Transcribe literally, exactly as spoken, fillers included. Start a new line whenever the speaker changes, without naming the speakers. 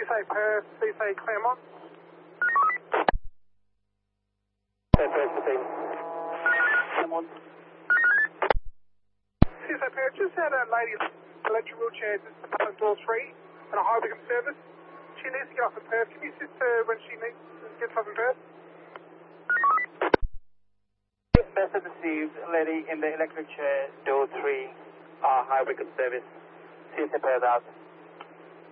C Perth, C C Claremont.
Perth, fifteen.
Claremont. C C Perth, just had a lady electric wheelchair just apartment door three and a high Wickham service. She needs to get off in Perth. Can you assist her when she needs gets off in Perth?
Message received, lady in the electric chair, door three, uh, high Wickham service. C C Perth out.